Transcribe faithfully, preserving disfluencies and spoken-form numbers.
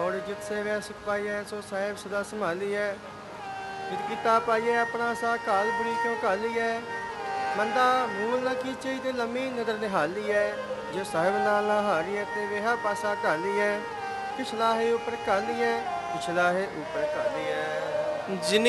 ਮੋੜ ਜਿਤ ਸੇਵਿਆ ਸੁਖ ਪਾਈਐ, ਸੋ ਸਾਹਿਬ ਸਦਾ ਸੰਭਾਲੀਐ। ਜਿਤ ਕੀਤਾ ਪਾਈਐ ਆਪਣਾ ਸਾ, ਘਾਲ ਬੁਰੀ ਕਿਉਂ ਘਾਲੀਐ। ਮੰਦਾ ਮੂਲ ਨ ਕੀਚਈ ਤੇ ਲੰਮੀ ਨਦਰ ਨਿਹਾਲੀਐ। ਜੇ ਸਾਹਿਬ ਨਾਲ ਨਾ ਹਾਰੀਐ ਤੇ ਵੇਹਾ ਪਾਸਾ ਘਾਲੀਐ। ਪਿਛਲਾ ਹੈ ਉਪਰ ਘਾਲੀਐ, ਪਿਛਲਾ ਹੈ ਉਪਰ ਘਾਲੀਐ। ਜਿਨ